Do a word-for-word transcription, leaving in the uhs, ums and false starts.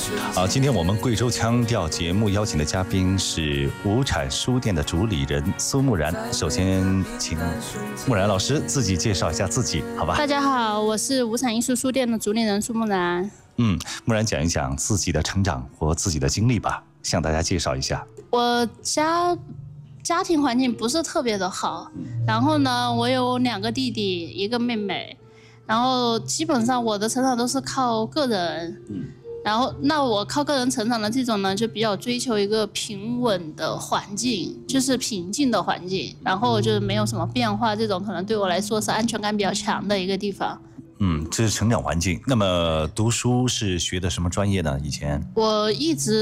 好，今天我们贵州腔调节目邀请的嘉宾是无产书店的主理人苏木然。首先，请木然老师自己介绍一下自己，好吧？ 大家好，我是无产艺术书店的主理人苏木然。 嗯，木然讲一讲自己的成长和自己的经历吧，向大家介绍一下。 我家家庭环境不是特别的好，然后呢，我有两个弟弟，一个妹妹，然后基本上我的成长都是靠个人。嗯。然后，那我靠个人成长的这种呢，就比较追求一个平稳的环境，就是平静的环境，然后就是没有什么变化，这种可能对我来说是安全感比较强的一个地方。 嗯，这是成长环境。那么读书是学的什么专业呢？以前我一直